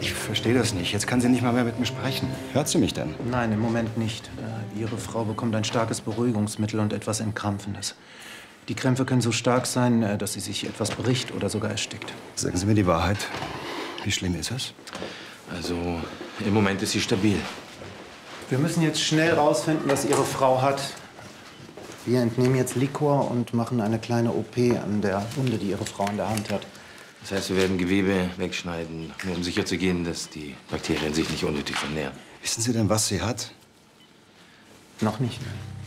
Ich verstehe das nicht. Jetzt kann sie nicht mal mehr mit mir sprechen. Hört sie mich denn? Nein, im Moment nicht. Ihre Frau bekommt ein starkes Beruhigungsmittel und etwas Entkrampfendes. Die Krämpfe können so stark sein, dass sie sich etwas bricht oder sogar erstickt. Sagen Sie mir die Wahrheit. Wie schlimm ist es? Also, im Moment ist sie stabil. Wir müssen jetzt schnell rausfinden, was Ihre Frau hat. Wir entnehmen jetzt Liquor und machen eine kleine OP an der Wunde, die Ihre Frau in der Hand hat. Das heißt, wir werden Gewebe wegschneiden, nur um sicherzugehen, dass die Bakterien sich nicht unnötig vermehren. Wissen Sie denn, was sie hat? Noch nicht.